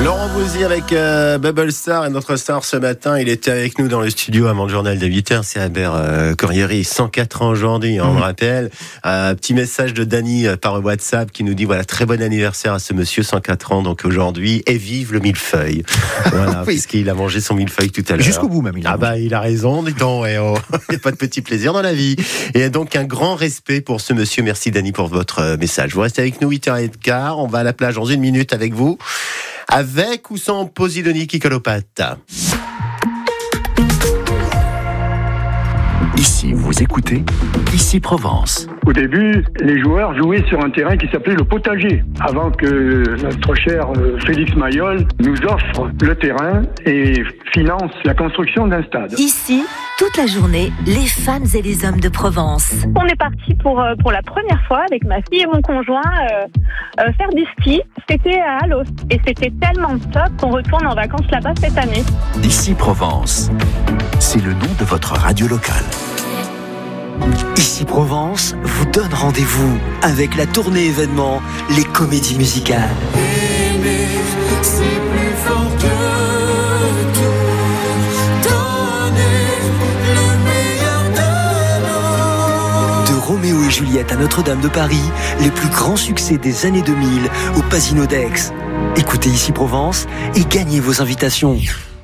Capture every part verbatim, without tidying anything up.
Laurent Voulzy avec euh, Bubble Star et notre star ce matin, il était avec nous dans le studio avant le journal de huit heures, c'est Albert euh, Corrieri, cent quatre ans aujourd'hui, hein, on le rappelle. Un euh, petit message de Dany euh, par WhatsApp qui nous dit voilà, très bon anniversaire à ce monsieur, cent quatre ans donc aujourd'hui, et vive le millefeuille. Voilà, oui. Puisqu'il a mangé son millefeuille tout à l'heure. Jusqu'au bout même. Il a ah bah il a raison, dis donc, et oh, il n'y a pas de petit plaisir dans la vie. Et donc un grand respect pour ce monsieur, merci Dany pour votre euh, message. Vous restez avec nous huit heures quinze, on va à la plage dans une minute avec vous. Avec ou sans Posidonie Kikolopate. Ici, vous écoutez Ici Provence. Au début, les joueurs jouaient sur un terrain qui s'appelait le potager, avant que notre cher Félix Mayol nous offre le terrain et finance la construction d'un stade. Ici, toute la journée, les femmes et les hommes de Provence. On est parti pour, pour la première fois avec ma fille et mon conjoint euh, euh, faire du ski. C'était à Alos et c'était tellement top qu'on retourne en vacances là-bas cette année. Ici Provence, c'est le nom de votre radio locale. Ici Provence vous donne rendez-vous avec la tournée événement Les Comédies Musicales. Aimer, c'est plus fort que tout. Donner le meilleur de nous. De Roméo et Juliette à Notre-Dame de Paris, les plus grands succès des années deux mille au Pasino d'Aix. Écoutez Ici Provence et gagnez vos invitations.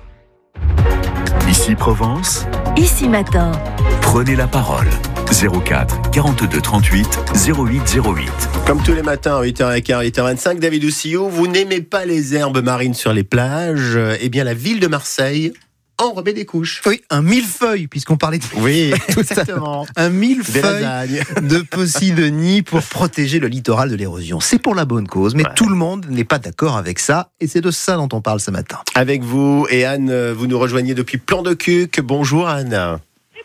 Ici Provence, Ici Matin. Prenez la parole. zéro quatre quarante-deux trente-huit zéro huit zéro huit. Comme tous les matins à huit heures quinze, huit heures vingt-cinq, David Oussillou, vous n'aimez pas les herbes marines sur les plages. Eh bien, la ville de Marseille enrobait des couches. Oui, un millefeuille, puisqu'on parlait de... Oui, tout exactement. Ça. Un millefeuille de Posidonie pour protéger le littoral de l'érosion. C'est pour la bonne cause, mais ouais. Tout le monde n'est pas d'accord avec ça, et c'est de ça dont on parle ce matin. Avec vous, et Anne, vous nous rejoignez depuis Plan de Cuques. Bonjour Anne.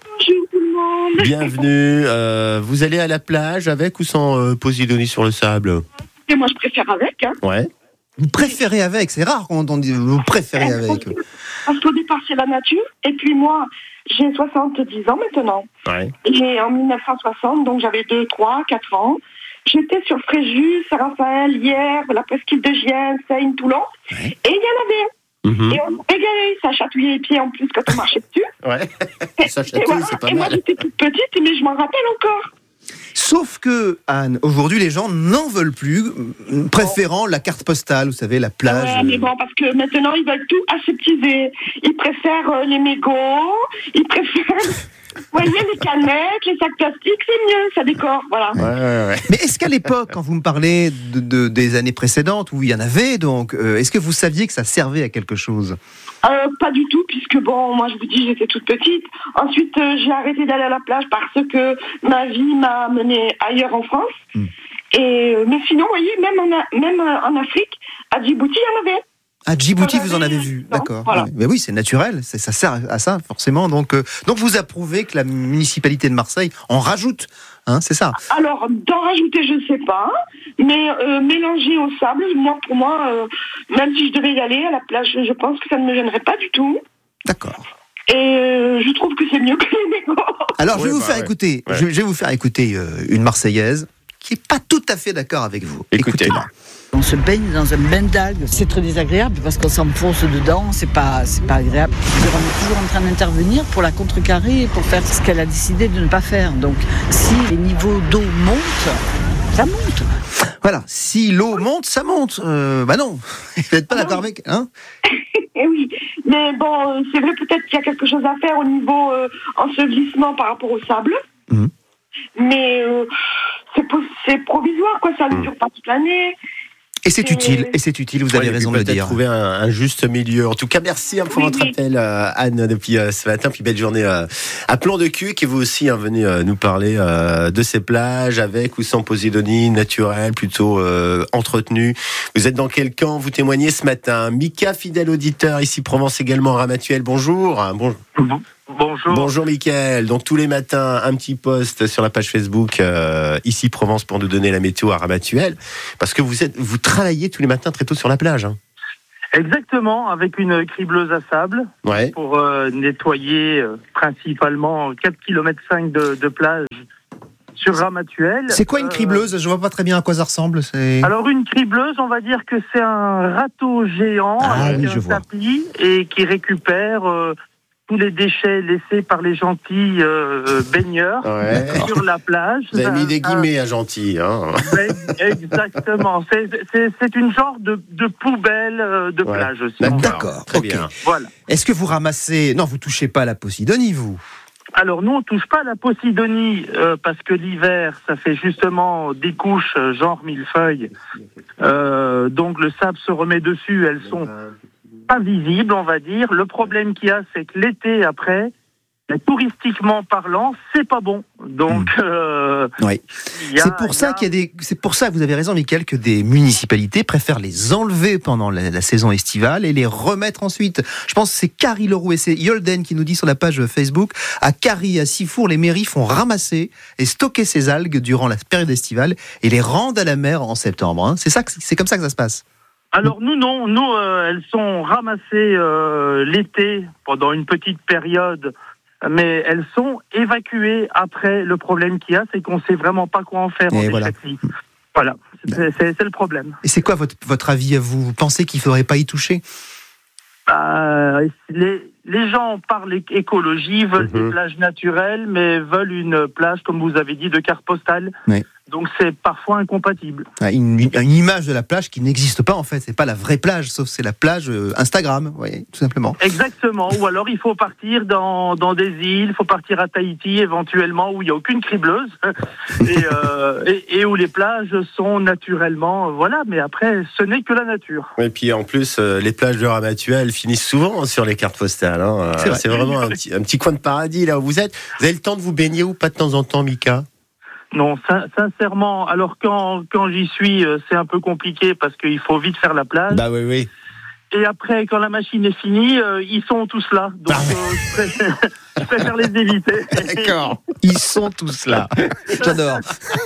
Bienvenue. Euh, vous allez à la plage avec ou sans euh, Posidonie sur le sable ? Et moi, je préfère avec. Hein. Ouais. Vous préférez avec ? C'est rare quand on dit vous préférez avec. Parce qu'au départ, c'est la nature. Et puis moi, j'ai soixante-dix ans maintenant. Ouais. Et en mille neuf cent soixante, donc j'avais deux, trois, quatre ans. J'étais sur Fréjus, Saint-Raphaël, Hyères, la presqu'île de Gien, Seine, Toulon. Ouais. Et il y en avait. Mmh. Et on régalait, ça chatouillait les pieds en plus quand on marchait dessus. Ouais, ça chatouille, voilà. c'est pas et mal. Et moi, j'étais toute petite, mais je m'en rappelle encore. Sauf que, Anne, aujourd'hui, les gens n'en veulent plus, préférant la carte postale, vous savez, la plage. Ouais, mais bon, parce que maintenant, ils veulent tout aseptiser. Ils préfèrent les mégots, ils préfèrent... Vous voyez, les canettes, les sacs plastiques, c'est mieux, ça décore, voilà. Ouais, ouais, ouais. Mais est-ce qu'à l'époque, quand vous me parlez de, de, des années précédentes, où il y en avait, donc, euh, est-ce que vous saviez que ça servait à quelque chose ? euh, Pas du tout, puisque bon, moi je vous dis, j'étais toute petite. Ensuite, euh, j'ai arrêté d'aller à la plage parce que ma vie m'a menée ailleurs en France. Hmm. Et, mais sinon, vous voyez, même en, même en Afrique, à Djibouti, il y en avait. À Djibouti, vous en avez vu, non, d'accord. Voilà. Mais oui, c'est naturel, c'est, ça sert à ça, forcément. Donc, euh, donc, vous approuvez que la municipalité de Marseille en rajoute, hein, c'est ça ? Alors, d'en rajouter, je ne sais pas, mais euh, mélanger au sable, moi, pour moi, euh, même si je devais y aller à la plage, je pense que ça ne me gênerait pas du tout. D'accord. Et euh, je trouve que c'est mieux que les mégots. Alors, je oui, vais vous bah, faire ouais. écouter, Ouais. je, je vais vous faire écouter euh, une Marseillaise qui n'est pas tout à fait d'accord avec vous. Écoutez. Écoutez-la. On se baigne dans un bain d'algues. C'est très désagréable parce qu'on s'enfonce dedans, c'est pas, c'est pas agréable. On est toujours en train d'intervenir pour la contrecarrer et pour faire ce qu'elle a décidé de ne pas faire. Donc, si les niveaux d'eau montent, ça monte. Voilà, si l'eau monte, ça monte. Euh, bah non, vous n'êtes pas ah d'accord oui. avec, hein ? Eh oui, mais bon, c'est vrai peut-être qu'il y a quelque chose à faire au niveau euh, ensevelissement par rapport au sable. Mmh. Mais euh, c'est, c'est provisoire, quoi, ça ne dure pas toute l'année. Et c'est et... utile, et c'est utile, vous avez ouais, raison de le dire. Trouver un, un juste milieu. En tout cas, merci hein, pour oui, votre oui. appel, euh, Anne, depuis euh, ce matin. Puis belle journée euh, à Plan de Cuques. Et vous aussi, hein, venez euh, nous parler euh, de ces plages, avec ou sans Posidonie, naturelle, plutôt euh, entretenue. Vous êtes dans quel camp ? Vous témoignez ce matin. Mika, fidèle auditeur, ici Provence également, Ramatuelle. Bonjour. Bonjour. Bonjour. Bonjour Mickaël. Donc tous les matins, un petit post sur la page Facebook euh, Ici Provence pour nous donner la météo à Ramatuelle. Parce que vous êtes, vous travaillez tous les matins très tôt sur la plage. Hein. Exactement, avec une cribleuse à sable ouais. pour euh, nettoyer euh, principalement quatre virgule cinq kilomètres de, de plage sur Ramatuelle. C'est quoi une cribleuse ? Je vois pas très bien à quoi ça ressemble. C'est... Alors une cribleuse, on va dire que c'est un râteau géant ah, avec oui, un tapis et qui récupère euh, tous les déchets laissés par les gentils euh, baigneurs ouais. sur la plage. Vous avez mis des guillemets un, à gentil. Hein. Exactement. C'est, c'est, c'est une genre de, de poubelle de ouais. plage aussi. D'accord, D'accord. Très okay. bien. Voilà. Est-ce que vous ramassez... Non, vous touchez pas à la Posidonie, vous ? Alors nous, on touche pas à la Posidonie euh, parce que l'hiver, ça fait justement des couches euh, genre millefeuille. Euh, donc le sable se remet dessus, elles sont pas visibles, on va dire. Le problème qu'il y a, c'est que l'été après, touristiquement parlant, c'est pas bon. Donc, euh, oui. a, c'est pour ça a... qu'il y a des. C'est pour ça que vous avez raison, Mickaël, que des municipalités préfèrent les enlever pendant la, la saison estivale et les remettre ensuite. Je pense que c'est Carrie Leroux et c'est Yolden qui nous dit sur la page Facebook, à Carrie, à Sifour, les mairies font ramasser et stocker ces algues durant la période estivale et les rendent à la mer en septembre. Hein. C'est ça, c'est comme ça que ça se passe. Alors nous non, nous euh, elles sont ramassées euh, l'été pendant une petite période. Mais elles sont évacuées après. Le problème qu'il y a, c'est qu'on ne sait vraiment pas quoi en faire. En voilà. Voilà, c'est, c'est, c'est le problème. Et c'est quoi votre, votre avis à vous ? Vous pensez qu'il ne faudrait pas y toucher ? euh, les, les gens parlent écologie, veulent mmh. des plages naturelles, mais veulent une plage, comme vous avez dit, de carte postale. Oui. Donc c'est parfois incompatible. Une, une image de la plage qui n'existe pas en fait, c'est pas la vraie plage, sauf c'est la plage Instagram, vous voyez, tout simplement. Exactement, ou alors il faut partir dans, dans des îles, il faut partir à Tahiti éventuellement, où il n'y a aucune cribleuse, et, euh, et, et où les plages sont naturellement, voilà, mais après ce n'est que la nature. Et puis en plus, euh, les plages de Ramatuelle finissent souvent sur les cartes postales, hein. c'est, c'est vraiment un petit, un petit coin de paradis là où vous êtes. Vous avez le temps de vous baigner ou pas de temps en temps, Mika ? Non, sin- sincèrement, alors quand, quand j'y suis, euh, c'est un peu compliqué parce qu'il faut vite faire la plage. Bah oui, oui. Et après, quand la machine est finie, euh, ils sont tous là. Donc, euh, je, préfère, je préfère les éviter. D'accord. Ils sont tous là. J'adore.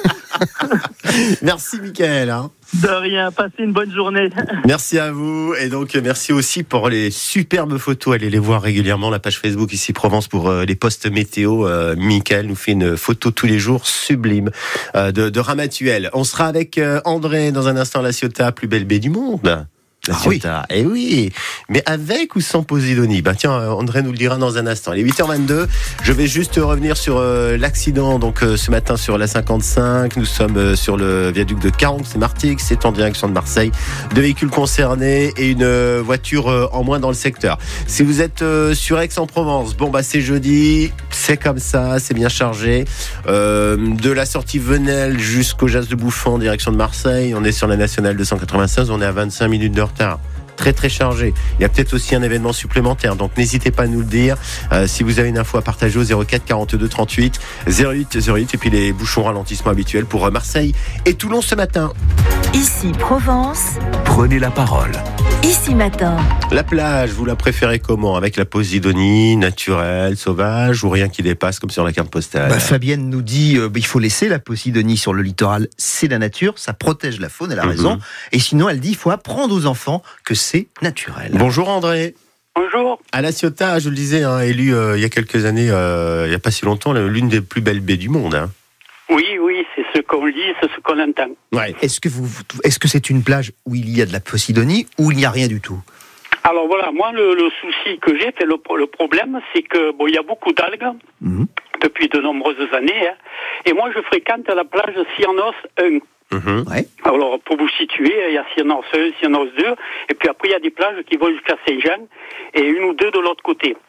Merci, Mickaël. Hein. De rien. Passez une bonne journée. Merci à vous. Et donc, merci aussi pour les superbes photos. Allez les voir régulièrement. La page Facebook ici Provence pour euh, les posts météo. Euh, Mickaël nous fait une photo tous les jours sublime euh, de, de Ramatuelle. On sera avec euh, André dans un instant. La Ciotat, plus belle baie du monde. La ah oui. Eh oui, mais avec ou sans Posidonie ? Bah tiens, André nous le dira dans un instant. Il est huit heures vingt-deux. Je vais juste revenir sur euh, l'accident. Donc euh, ce matin sur la cinquante-cinq, nous sommes euh, sur le viaduc de Caron, c'est Martigues, c'est en direction de Marseille. Deux véhicules concernés et une euh, voiture euh, en moins dans le secteur. Si vous êtes euh, sur Aix-en-Provence, bon bah c'est jeudi, c'est comme ça, c'est bien chargé. Euh, de la sortie Venelle jusqu'au Jas de Bouffon en direction de Marseille, on est sur la nationale deux cent quatre-vingt-seize, on est à vingt-cinq minutes de retard. Très très chargé. Il y a peut-être aussi un événement supplémentaire, donc n'hésitez pas à nous le dire. Euh, si vous avez une info à partager au zéro quatre quarante-deux trente-huit zéro huit zéro huit et puis les bouchons ralentissement habituels pour Marseille et Toulon ce matin. Ici Provence. Prenez la parole. Ici Matin. La plage, vous la préférez comment ? Avec la Posidonie, naturelle, sauvage ou rien qui dépasse comme sur la carte postale ? bah, Fabienne nous dit euh, bah, il faut laisser la Posidonie sur le littoral, c'est la nature, ça protège la faune, elle a mm-hmm. raison. Et sinon, elle dit il faut apprendre aux enfants que c'est naturel. Bonjour André. Bonjour. À la Ciotat, je le disais, hein, élu euh, il y a quelques années, euh, il n'y a pas si longtemps, l'une des plus belles baies du monde. Hein. Oui, oui, c'est ce qu'on lit, c'est ce qu'on entend. Ouais. Est-ce que vous, est-ce que c'est une plage où il y a de la Posidonie ou il n'y a rien du tout ? Alors voilà, moi le, le souci que j'ai, le, le problème, c'est que bon, il y a beaucoup d'algues mmh. depuis de nombreuses années, hein, et moi je fréquente la plage Ciernos un. Mmh. Ouais. Alors pour vous situer, il y a Ciernos un, Ciernos deux, et puis après il y a des plages qui vont jusqu'à Saint-Jean et une ou deux de l'autre côté.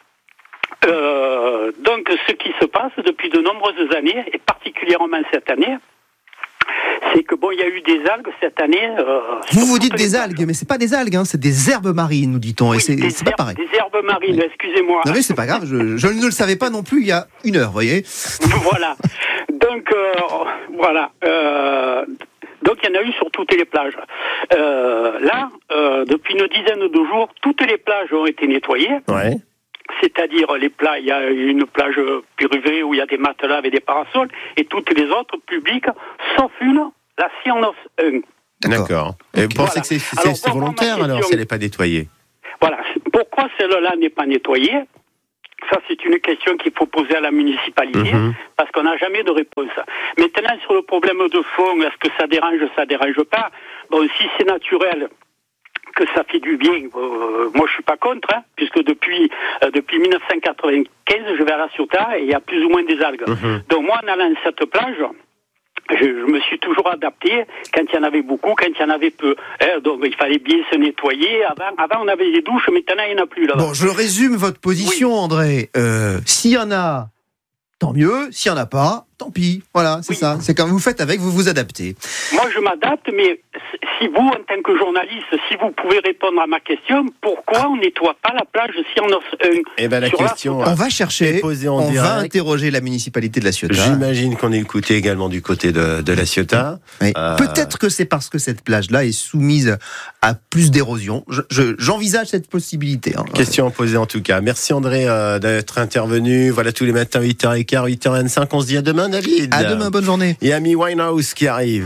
Euh, donc ce qui se passe depuis de nombreuses années, et particulièrement cette année, c'est que bon, il y a eu des algues cette année. Euh, vous vous dites des algues, mais c'est pas des algues, hein, c'est des herbes marines, nous dit-on, oui, et c'est, des c'est pas herbes, pareil. Des herbes marines, excusez-moi. Non mais c'est pas grave, je, je ne le savais pas non plus il y a une heure, vous voyez. Voilà. Donc euh, voilà. Euh, donc il y en a eu sur toutes les plages. Euh, là, euh, depuis une dizaine de jours, toutes les plages ont été nettoyées. Ouais. C'est-à-dire les plages, il y a une plage privée où il y a des matelas avec des parasols, et toutes les autres publiques, sauf une, la Ciernos un. D'accord. D'accord. Et vous pensez voilà. que c'est, c'est, alors, c'est volontaire alors si elle n'est pas nettoyée ? Voilà. Pourquoi celle-là n'est pas nettoyée ? Ça, c'est une question qu'il faut poser à la municipalité, mmh. parce qu'on n'a jamais de réponse. Maintenant, sur le problème de fond, est-ce que ça dérange, ça dérange pas? Bon, si c'est naturel, que ça fait du bien, euh, moi je suis pas contre, hein, puisque depuis euh, depuis mille neuf cent quatre-vingt-quinze, je vais à La Ciotat et il y a plus ou moins des algues. Mmh. Donc moi, en allant à cette plage, je, je me suis toujours adapté quand il y en avait beaucoup, quand il y en avait peu. Hein, donc il fallait bien se nettoyer. Avant, avant on avait des douches, maintenant il n'y en a plus là-bas. Bon, je résume votre position, oui. André. Euh, s'il y en a, tant mieux. S'il n'y en a pas, tant pis. Voilà, c'est oui. ça. C'est comme vous faites avec, vous vous adaptez. Moi, je m'adapte, mais si vous, en tant que journaliste, si vous pouvez répondre à ma question, pourquoi on nettoie pas la plage si on a un... Eh ben la question... La... On va chercher, on direct. va interroger la municipalité de La Ciotat. J'imagine qu'on est écouté également du côté de, de La Ciotat. Oui. Euh... Peut-être que c'est parce que cette plage-là est soumise à plus d'érosion. Je, je, j'envisage cette possibilité. Hein. Question posée en tout cas. Merci André euh, d'être intervenu. Voilà, tous les matins, huit heures quinze, huit heures vingt-cinq. On se dit à demain, David. À demain, bonne journée. Et Amy Winehouse qui arrive.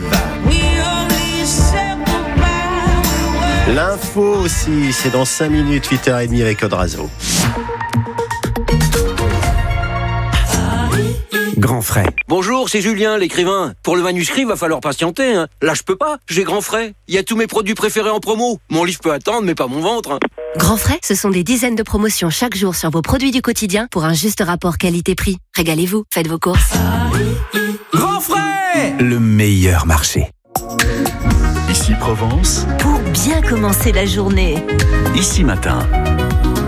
L'info aussi, c'est dans cinq minutes, huit heures trente avec Odrazo. Grand frais. Bonjour, c'est Julien, l'écrivain. Pour le manuscrit, va falloir patienter. Hein. Là, je peux pas, j'ai grand frais. Il y a tous mes produits préférés en promo. Mon livre peut attendre, mais pas mon ventre. Hein. Grand frais, ce sont des dizaines de promotions chaque jour sur vos produits du quotidien pour un juste rapport qualité-prix. Régalez-vous, faites vos courses. Grand frais, le meilleur marché. Ici Provence. Pour bien commencer la journée. Ici Matin.